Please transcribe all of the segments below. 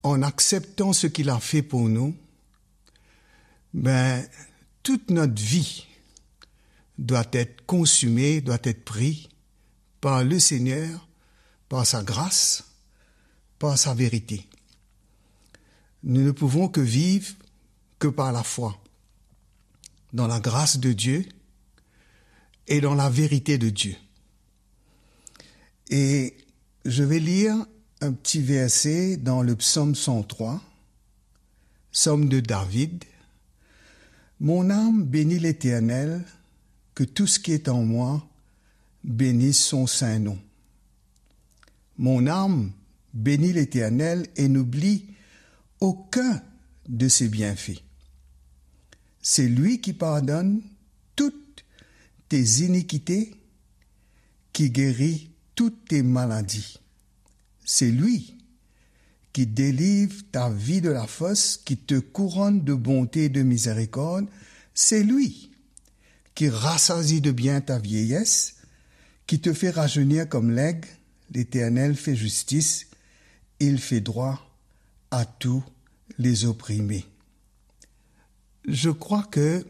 en acceptant ce qu'il a fait pour nous, toute notre vie doit être consumée, doit être prise par le Seigneur, par sa grâce, par sa vérité. Nous ne pouvons que vivre que par la foi, dans la grâce de Dieu et dans la vérité de Dieu. Et je vais lire un petit verset dans le psaume 103, psaume de David. « Mon âme bénit l'Éternel, que tout ce qui est en moi bénisse son saint nom. Mon âme bénit l'Éternel et n'oublie aucun de ses bienfaits. C'est lui qui pardonne toutes tes iniquités, qui guérit toutes tes maladies. C'est lui qui délivre ta vie de la fosse, qui te couronne de bonté et de miséricorde. C'est lui qui rassasie de bien ta vieillesse, qui te fait rajeunir comme l'aigle. L'Éternel fait justice, il fait droit à tous les opprimés. » Je crois que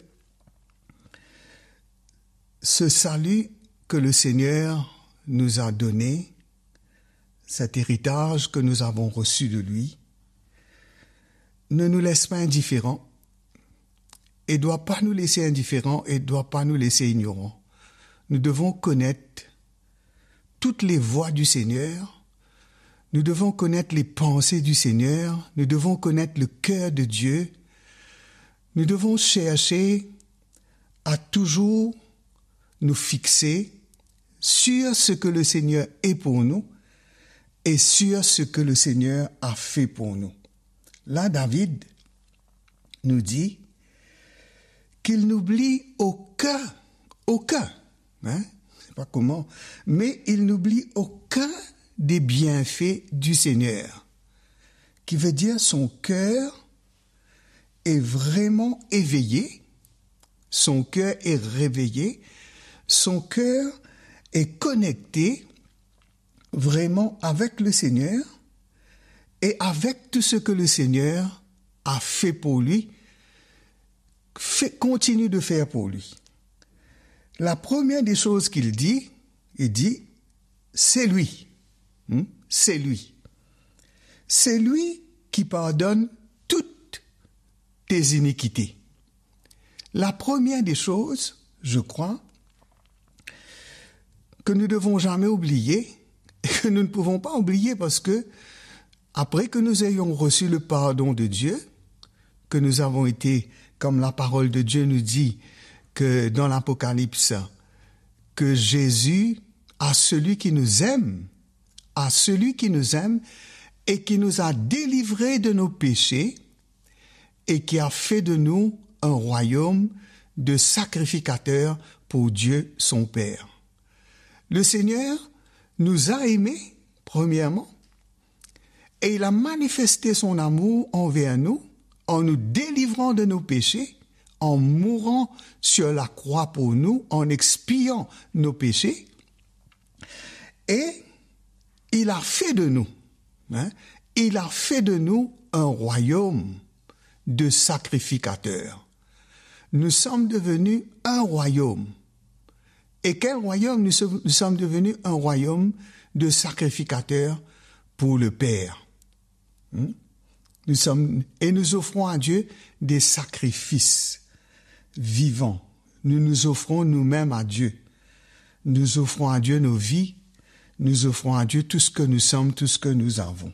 ce salut que le Seigneur nous a donné, cet héritage que nous avons reçu de lui, ne nous laisse pas indifférents et ne doit pas nous laisser indifférents et ne doit pas nous laisser ignorants. Nous devons connaître toutes les voies du Seigneur, nous devons connaître les pensées du Seigneur, nous devons connaître le cœur de Dieu, nous devons chercher à toujours nous fixer sur ce que le Seigneur est pour nous et sur ce que le Seigneur a fait pour nous. Là, David nous dit qu'il n'oublie aucun, je ne sais pas comment, mais il n'oublie aucun des bienfaits du Seigneur, qui veut dire son cœur est vraiment éveillé, son cœur est réveillé, son cœur est connecté vraiment avec le Seigneur et avec tout ce que le Seigneur a fait pour lui, continue de faire pour lui. La première des choses qu'il dit, il dit, c'est lui. C'est lui. C'est lui qui pardonne toutes tes iniquités. La première des choses, je crois, que nous ne devons jamais oublier, et que nous ne pouvons pas oublier parce que, après que nous ayons reçu le pardon de Dieu, que nous avons été, comme la parole de Dieu nous dit, que dans l'Apocalypse, que Jésus, à celui qui nous aime et qui nous a délivrés de nos péchés et qui a fait de nous un royaume de sacrificateurs pour Dieu son Père. Le Seigneur nous a aimés, premièrement, et il a manifesté son amour envers nous en nous délivrant de nos péchés, en mourant sur la croix pour nous, en expiant nos péchés, et il a fait de nous, un royaume de sacrificateurs. Nous sommes devenus un royaume. Et quel royaume? Nous sommes devenus un royaume de sacrificateurs pour le Père. Nous offrons à Dieu des sacrifices vivants. Nous nous offrons nous-mêmes à Dieu. Nous offrons à Dieu nos vies. Nous offrons à Dieu tout ce que nous sommes, tout ce que nous avons.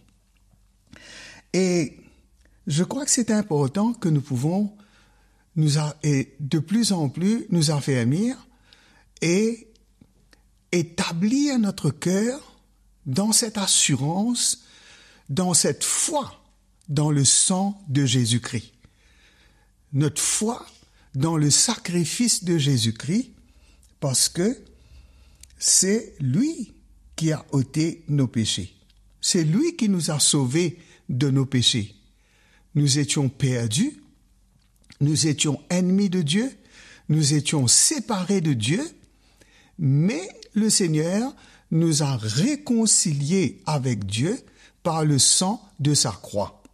Et je crois que c'est important que nous pouvons de plus en plus nous affermir et établir notre cœur dans cette assurance, dans cette foi, dans le sang de Jésus-Christ. Notre foi dans le sacrifice de Jésus-Christ, parce que c'est lui qui a ôté nos péchés. C'est lui qui nous a sauvés de nos péchés. Nous étions perdus, nous étions ennemis de Dieu, nous étions séparés de Dieu, mais le Seigneur nous a réconciliés avec Dieu par le sang de sa croix.